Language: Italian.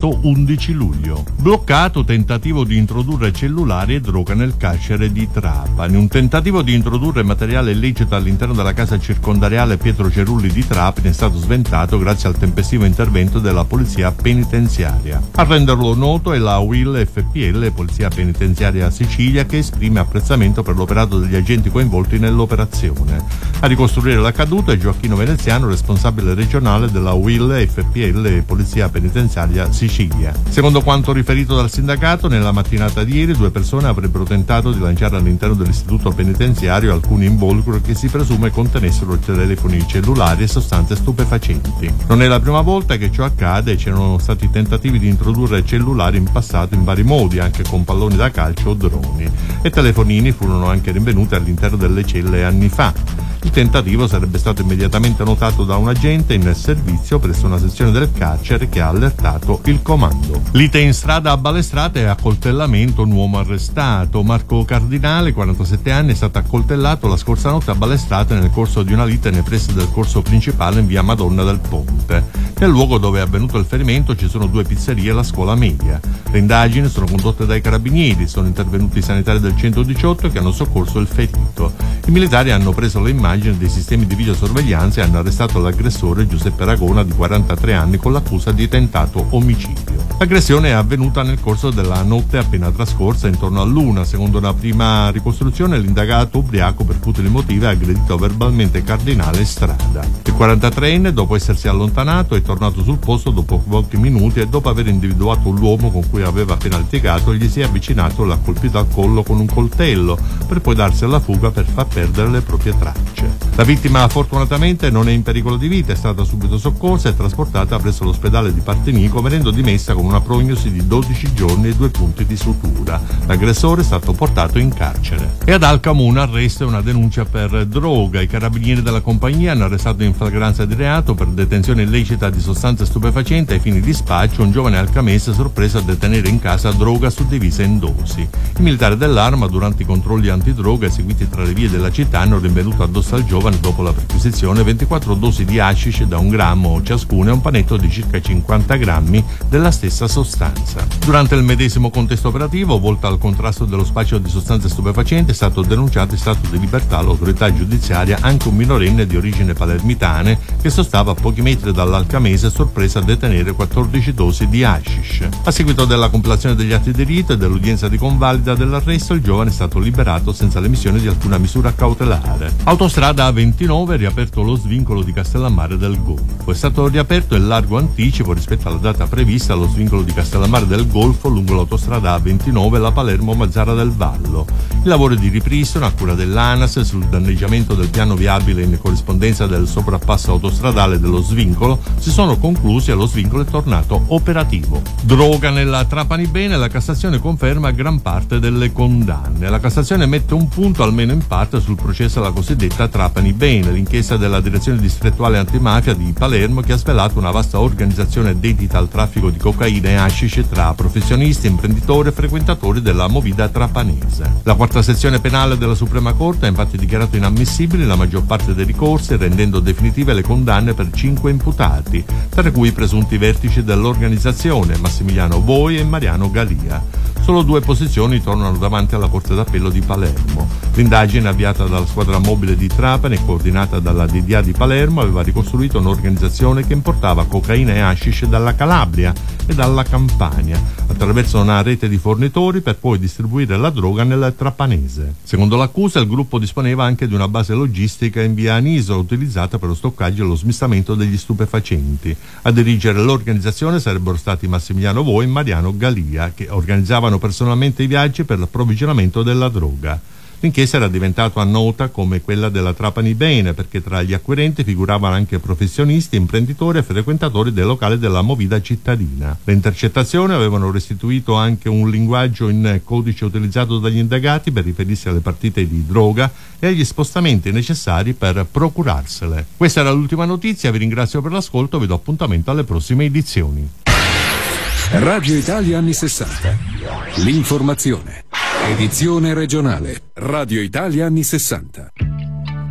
sabato 11 luglio. Bloccato tentativo di introdurre cellulari e droga nel carcere di Trapani. Un tentativo di introdurre materiale illecito all'interno della casa circondariale Pietro Cerulli di Trapani è stato sventato grazie al tempestivo intervento della polizia penitenziaria. A renderlo noto è la UIL FPL, Polizia Penitenziaria Sicilia, che esprime apprezzamento per l'operato degli agenti coinvolti nell'operazione. A ricostruire l'accaduto è Gioacchino Veneziano, responsabile regionale della UIL FPL Polizia Penitenziaria Sicilia. Secondo quanto riferito dal sindacato, nella mattinata di ieri 2 persone avrebbero tentato di lanciare all'interno dell'istituto penitenziario alcuni involucri che si presume contenessero telefoni cellulari e sostanze stupefacenti. Non è la prima volta che ciò accade, c'erano stati tentativi di introdurre cellulari in passato in vari modi, anche con palloni da calcio o droni, e telefonini furono anche rinvenuti all'interno delle celle anni fa. Il tentativo sarebbe stato immediatamente notato da un agente in servizio presso una sezione del carcere che ha allertato il comando. Lite in strada a Balestrate e accoltellamento, un uomo arrestato. Marco Cardinale, 47 anni, è stato accoltellato la scorsa notte a Balestrate nel corso di una lite nei pressi del corso principale in via Madonna del Ponte. Nel luogo dove è avvenuto il ferimento ci sono 2 pizzerie e la scuola media. Le indagini sono condotte dai carabinieri, sono intervenuti i sanitari del 118 che hanno soccorso il ferito. I militari hanno preso le immagini dei sistemi di videosorveglianza e hanno arrestato l'aggressore Giuseppe Ragona, di 43 anni, con l'accusa di tentato omicidio. L'aggressione è avvenuta nel corso della notte appena trascorsa, intorno all'1. Secondo una prima ricostruzione, l'indagato ubriaco per futili motivi ha aggredito verbalmente Cardinale in strada. Il 43enne, dopo essersi allontanato, è tornato sul posto dopo pochi minuti e dopo aver individuato l'uomo con cui aveva appena litigato, gli si è avvicinato e l'ha colpito al collo con un coltello, per poi darsi alla fuga per far perdere le proprie tracce. La vittima fortunatamente non è in pericolo di vita, è stata subito soccorsa e trasportata presso l'ospedale di Partinico, venendo dimessa con una prognosi di 12 giorni e 2 punti di sutura. L'aggressore è stato portato in carcere. E ad Alcamo un arresto e una denuncia per droga. I carabinieri della compagnia hanno arrestato in flagranza di reato per detenzione illecita di sostanze stupefacenti ai fini di spaccio un giovane alcamese sorpreso a detenere in casa droga suddivisa in dosi. I militari dell'Arma, durante i controlli antidroga eseguiti tra le vie della città, hanno rinvenuto addosso al giovane, dopo la perquisizione, 24 dosi di hashish da 1 grammo ciascuna e un panetto di circa 50 grammi della stessa sostanza. Durante il medesimo contesto operativo, volto al contrasto dello spaccio di sostanze stupefacenti, è stato denunciato in stato di libertà all'autorità giudiziaria anche un minorenne di origine palermitane che sostava a pochi metri dall'alcamese, sorpreso a detenere 14 dosi di hashish. A seguito della compilazione degli atti di rito e dell'udienza di convalida dell'arresto, il giovane è stato liberato senza l'emissione di alcuna misura cautelare. Autostrada A29 ha riaperto lo svincolo di Castellammare del Golfo. È stato riaperto in largo anticipo rispetto alla data prevista lo svincolo di Castellammare del Golfo lungo l'autostrada A29 la Palermo-Mazzara del Vallo. I lavori di ripristino a cura dell'ANAS sul danneggiamento del piano viabile in corrispondenza del sovrappasso autostradale dello svincolo si sono conclusi e lo svincolo è tornato operativo. Droga nella Trapani Bene, la Cassazione conferma gran parte delle condanne. La Cassazione mette un punto almeno in parte sul processo alla cosiddetta Trapani Bene, l'inchiesta della Direzione Distrettuale Antimafia di Palermo che ha svelato una vasta organizzazione dedita al traffico di cocaina e hashish tra professionisti, imprenditori e frequentatori della movida trapanese. La quarta sezione penale della Suprema Corte ha infatti dichiarato inammissibili la maggior parte dei ricorsi, rendendo definitive le condanne per 5 imputati, tra cui i presunti vertici dell'organizzazione Massimiliano Voi e Mariano Galia. Solo 2 posizioni tornano davanti alla Corte d'Appello di Palermo. L'indagine, avviata dalla squadra mobile di Trapani e coordinata dalla DDA di Palermo, aveva ricostruito un'organizzazione che importava cocaina e hashish dalla Calabria e dalla Campania, attraverso una rete di fornitori per poi distribuire la droga nel trapanese. Secondo l'accusa, il gruppo disponeva anche di una base logistica in via Aniso, utilizzata per lo stoccaggio e lo smistamento degli stupefacenti. A dirigere l'organizzazione sarebbero stati Massimiliano Voi e Mariano Galia, che organizzavano personalmente i viaggi per l'approvvigionamento della droga. L'inchiesta era diventata nota come quella della Trapani Bene perché tra gli acquirenti figuravano anche professionisti, imprenditori e frequentatori del locale della movida cittadina. Le intercettazioni avevano restituito anche un linguaggio in codice utilizzato dagli indagati per riferirsi alle partite di droga e agli spostamenti necessari per procurarsele. Questa era l'ultima notizia, vi ringrazio per l'ascolto, vi do appuntamento alle prossime edizioni. Radio Italia anni 60. L'informazione. Edizione regionale. Radio Italia anni 60.